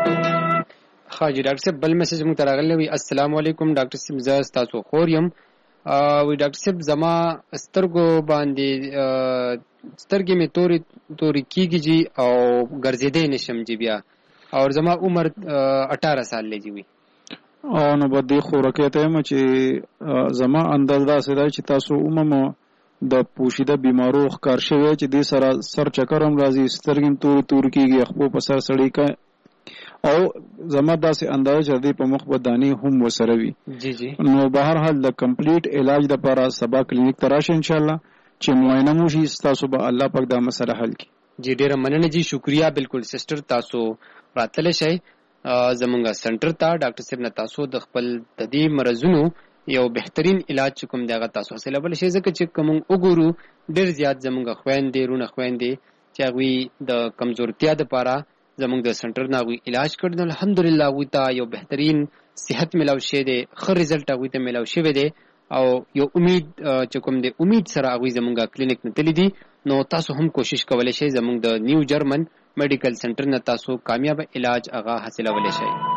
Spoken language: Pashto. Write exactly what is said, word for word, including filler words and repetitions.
خاجي ډاکټر صاحب بل میسج مونږ ته راغلی وي. السلام علیکم ډاکټر صاحب، زه ستاسو خور یم. وی ډاکټر صاحب زما سترګو باندې سترګې مې تورې تورې کېږي جي او ګرځېدی نشم جي بیا، او زما عمر اټاره سال دی جي وي. او نو به دې خورکې ته یم چې زما انداز داسې دی چې تاسو عموما د پوشیده بیمارو ښکار شوی چې دې سره سر چکر هم راځي، سترګې هم تورې تورې کېږي، خپو په سر سړی کا، او زما داسې اندازه چې دې په مخ به دانې هم وسره وي. جی جی. نو به هر حال د کمپلیټ علاج دپاره سبا کلینیک ته راشئ انشاءالله چې معاینه مو شي، ستاسو به الله پاک دا مسله حل کړي. جی ډېره مننه جی، شکریہ. بالکل سسټر تاسو راتلی شئ زمونږ سنټر ته. ډاکټر صاحب نه تاسو د خپل د دې مرضونو یو بهترین علاج چې کوم دی هغه تاسو حاصلولی شئ، ځکه چې که مونږ وګورو ډېر زیات زمونږ خویندې رونه خویندې چې هغوی د کمزورتیا دپاره زمونږ د سنټر نه هغوی علاج کړی نو الحمدلله هغوی ته یو بهترین صحت میلاو شوی دی، ښه رزلټ هغوی ته میلاو شوی دی، او یو امید چې کوم دی امید سره هغوی زمونږ کلینیک نه تللی دي. نو تاسو هم کوشش کولی شئ زمونږ د نیو جرمن میډیکل سنټر نه تاسو کامیابه علاج هغه حاصلولی شئ.